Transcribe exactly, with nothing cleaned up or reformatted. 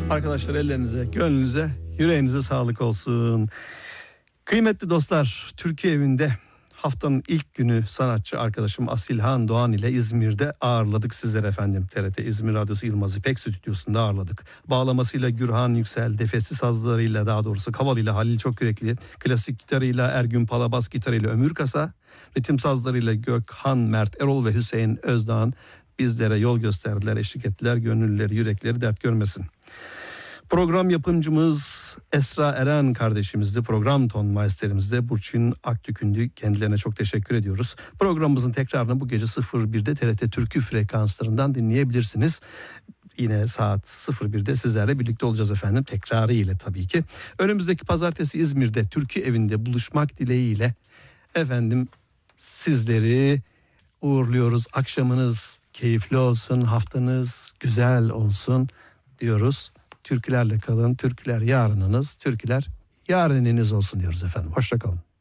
Arkadaşlar ellerinize, gönlünüze, yüreğinize sağlık olsun. Kıymetli dostlar, Türkiye Evi'nde haftanın ilk günü sanatçı arkadaşım Asilhan Doğan ile İzmir'de ağırladık sizlere efendim. T R T İzmir Radyosu Yılmaz İpek Stüdyosu'nda ağırladık. Bağlamasıyla Gürhan Yüksel, defesli sazlarıyla, daha doğrusu kavalıyla Halil Çokyürekli, klasik gitarıyla Ergün Pala, bas gitarıyla Ömür Kasa, ritim sazlarıyla Gökhan Mert Erol ve Hüseyin Özdağ'ın bizlere yol gösterdiler, eşlik ettiler. Gönülleri, yürekleri dert görmesin. Program yapımcımız Esra Eren kardeşimizdi. Program ton maesterimizde Burçin Aktükündü. Kendilerine çok teşekkür ediyoruz. Programımızın tekrarını bu gece sıfır birde T R T Türkü frekanslarından dinleyebilirsiniz. Yine saat sıfır birde sizlerle birlikte olacağız efendim. Tekrarı ile tabii ki. Önümüzdeki pazartesi İzmir'de Türkü Evi'nde buluşmak dileğiyle efendim sizleri uğurluyoruz. Akşamınız keyifli olsun, haftanız güzel olsun diyoruz. Türkülerle kalın, türküler yarınınız, türküler yarınınız olsun diyoruz efendim. Hoşça kalın.